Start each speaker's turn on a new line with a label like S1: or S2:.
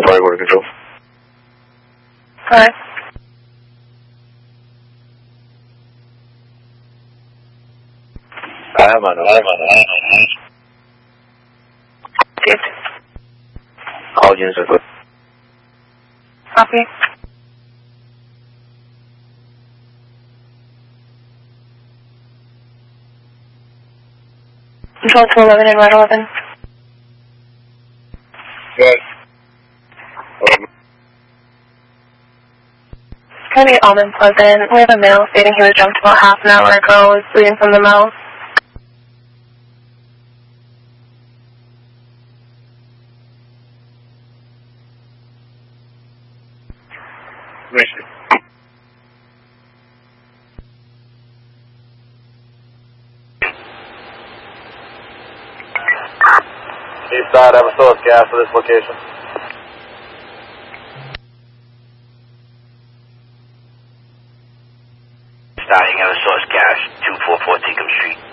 S1: Fire Water Control.
S2: Hi.
S1: I'm on.
S2: Good.
S1: All units are good.
S2: Copy. Control 211 and Red 11.
S1: Good.
S2: It's going to be Almond Pleasant. We have a male stating he was jumped about half an hour ago. Is bleeding from the mouth.
S1: Mission.
S3: East side, have a source gas for this location.
S4: Starting have a source gas, 244 Tinkham Street.